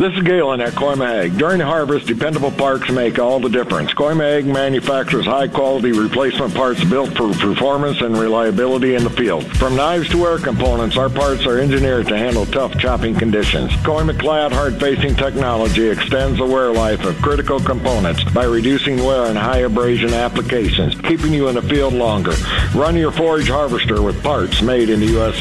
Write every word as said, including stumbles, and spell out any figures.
This is Galen at Coimag. During harvest, dependable parts make all the difference. Coimag manufactures high-quality replacement parts built for performance and reliability in the field. From knives to wear components, our parts are engineered to handle tough chopping conditions. Coimaclad hard-facing technology extends the wear life of critical components by reducing wear in high abrasion applications, keeping you in the field longer. Run your forage harvester with parts made in the U S